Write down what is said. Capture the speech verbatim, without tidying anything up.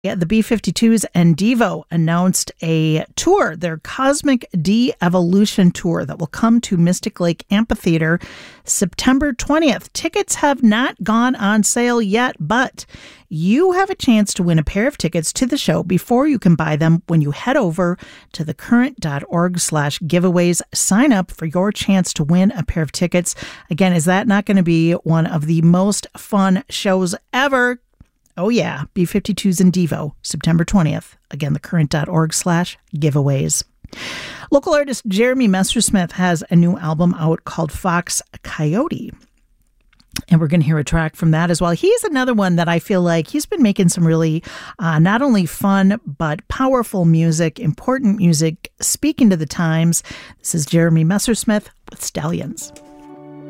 Yeah, the B fifty-twos and Devo announced a tour, their Cosmic De-Evolution Tour, that will come to Mystic Lake Amphitheater September twentieth. Tickets have not gone on sale yet, but you have a chance to win a pair of tickets to the show before you can buy them when you head over to thecurrent.org slash giveaways. Sign up for your chance to win a pair of tickets. Again, is that not going to be one of the most fun shows ever? Oh, yeah. B fifty-twos and Devo, September twentieth. Again, thecurrent.org slash giveaways. Local artist Jeremy Messersmith has a new album out called Fox Coyote. And we're going to hear a track from that as well. He's another one that I feel like he's been making some really uh, not only fun, but powerful music, important music, speaking to the times. This is Jeremy Messersmith with Stallions.